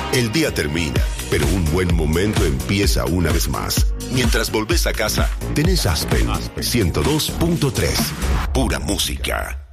El día termina, pero un buen momento empieza una vez más. Mientras volvés a casa, tenés Aspen 102.3. Pura música.